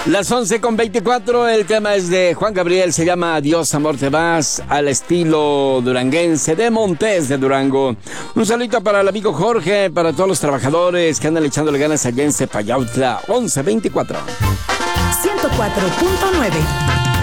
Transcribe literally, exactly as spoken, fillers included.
Las once con veinticuatro, el tema es de Juan Gabriel, se llama Adiós, amor, te vas, al estilo duranguense de Montes de Durango. Un saludito para el amigo Jorge, para todos los trabajadores que andan echándole ganas allá en Cepayautla, once veinticuatro. ciento cuatro punto nueve.